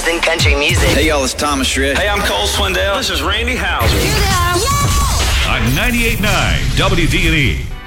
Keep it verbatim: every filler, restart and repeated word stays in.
in country music. Hey, y'all, it's Thomas Shred. Hey, I'm Cole Swindell. This is Randy Houser. On ninety-eight point nine W D and E.